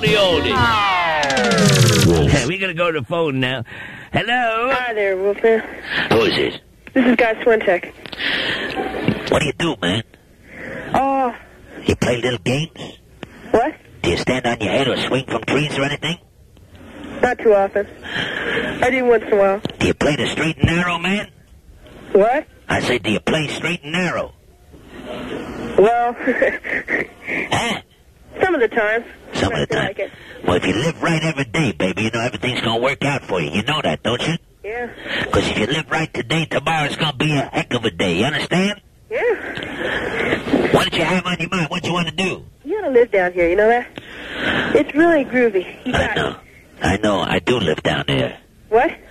the oldies. Hey, we're going to go to the phone now. Hello? Hi there, Wolfman. Who is this? This is Guy Swintek. What do you do, man? Oh, You play little games? what? Do you stand on your head or swing from trees or anything? Not too often. I do once in a while. Do you play the straight and narrow, man? What? I said, do you play straight and narrow? Well, Huh? some of the time. Some of the I feel time. like it. Well, if you live right every day, baby, you know everything's going to work out for you. You know that, don't you? Yeah. Because if you live right today, tomorrow's going to be a heck of a day. You understand? Yeah. What did you have on your mind? What you want to do? You ought to live down here, you know that? It's really groovy. You I got know. I know. I do live down there. What?